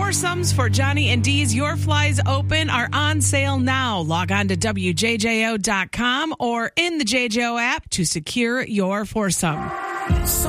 Foursomes for Johnny and Dee's Your Flies Open are on sale now. Log on to WJJO.com or in the JJO app to secure your foursome.